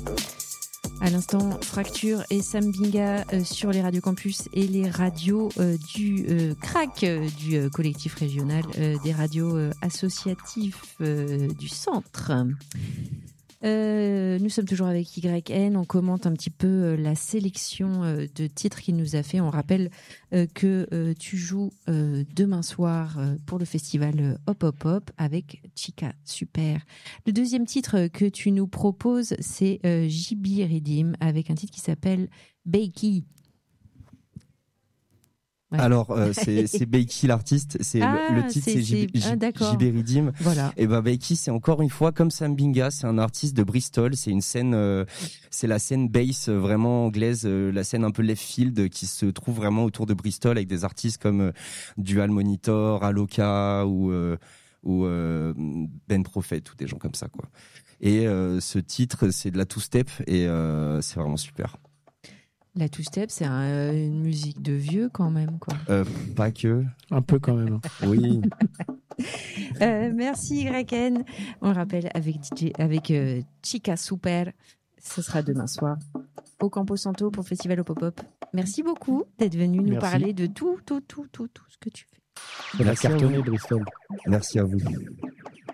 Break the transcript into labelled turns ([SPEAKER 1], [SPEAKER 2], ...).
[SPEAKER 1] À l'instant, Fracture et Sam Binga sur les radios campus et les radios du CRAC, du collectif régional des radios associatifs du centre. Nous sommes toujours avec YN, on commente un petit peu la sélection de titres qu'il nous a fait. On rappelle que tu joues demain soir pour le festival Hop Hop Hop avec Chica Super. Le deuxième titre que tu nous proposes, c'est JB Redeem avec un titre qui s'appelle Bakey.
[SPEAKER 2] Ouais. Alors c'est Bakey l'artiste, c'est le titre c'est JB Redeem.
[SPEAKER 1] Voilà.
[SPEAKER 2] Et Bakey c'est encore une fois comme Sam Binga, c'est un artiste de Bristol, c'est une scène c'est la scène bass vraiment anglaise, la scène un peu left field qui se trouve vraiment autour de Bristol avec des artistes comme Dual Monitor, Aloka ou Ben Prophet ou des gens comme ça quoi. Et ce titre c'est de la two-step et c'est vraiment super.
[SPEAKER 1] La two-step, c'est une musique de vieux quand même, quoi.
[SPEAKER 2] Pas que.
[SPEAKER 3] Un peu quand même.
[SPEAKER 2] Oui.
[SPEAKER 1] Merci YN. On le rappelle avec Chica Super. Ce sera demain soir au Campo Santo pour le festival au Pop-Up. Merci beaucoup d'être venu nous parler de tout ce que tu fais.
[SPEAKER 3] C'est la cartonnée Bristol.
[SPEAKER 2] Merci à vous.